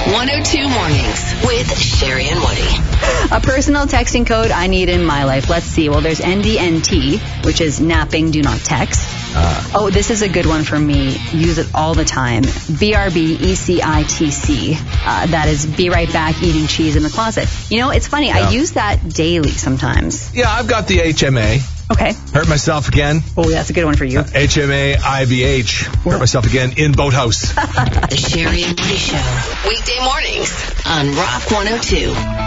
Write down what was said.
102 Mornings with Sherry and Woody. A personal texting code I need in my life. Let's see. Well, there's NDNT, which is napping, do not text. Oh, this is a good one for me. Use it all the time. BRB ECITC. That is be right back eating cheese in the closet. You know, it's funny. I use that daily sometimes. Yeah, I've got the HMA. Okay. Hurt myself again. Oh, that's a good one for you. HMA IBH. Hurt myself again in Boathouse. The Sherry and Woody Show. Weekday mornings on Rock 102.